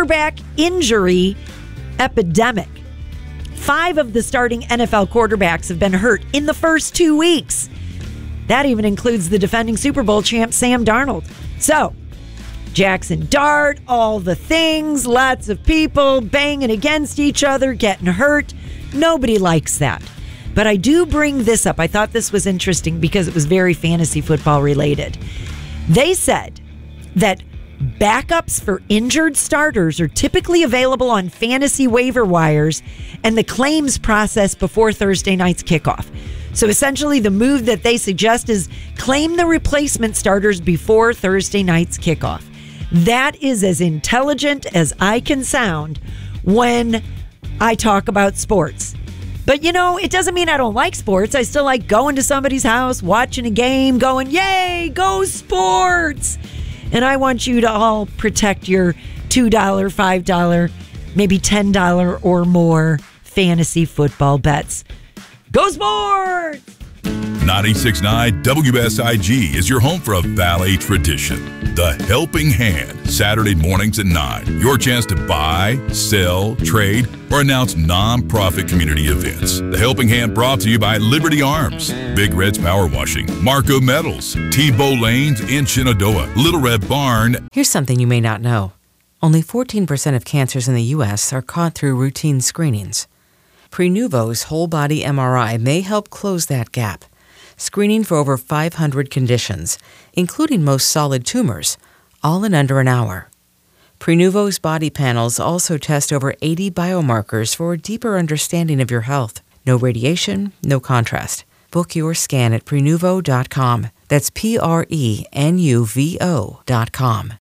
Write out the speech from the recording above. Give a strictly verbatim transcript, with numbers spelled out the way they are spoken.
quarterback injury epidemic. Five of the starting N F L quarterbacks have been hurt in the first two weeks. That even includes the defending Super Bowl champ Sam Darnold. So, Jackson Dart, all the things, lots of people banging against each other, getting hurt. Nobody likes that. But I do bring this up. I thought this was interesting because it was very fantasy football related. They said that backups for injured starters are typically available on fantasy waiver wires and the claims process before Thursday night's kickoff. So essentially the move that they suggest is claim the replacement starters before Thursday night's kickoff. That is as intelligent as I can sound when I talk about sports. But, you know, it doesn't mean I don't like sports. I still like going to somebody's house, watching a game, going, yay, go sports. And I want you to all protect your two dollars, five dollars, maybe ten dollars or more fantasy football bets. Go sports! ninety-six point nine W S I G is your home for a Valley tradition. The Helping Hand, Saturday mornings at nine. Your chance to buy, sell, trade, or announce non-profit community events. The Helping Hand brought to you by Liberty Arms, Big Red's Power Washing, Marco Metals, T-Bow Lanes in Shenandoah, Little Red Barn. Here's something you may not know. Only fourteen percent of cancers in the U S are caught through routine screenings. Prenuvo's whole-body M R I may help close that gap, screening for over five hundred conditions, including most solid tumors, all in under an hour. Prenuvo's body panels also test over eighty biomarkers for a deeper understanding of your health. No radiation, no contrast. Book your scan at Prenuvo dot com. That's P R E N U V O dot com.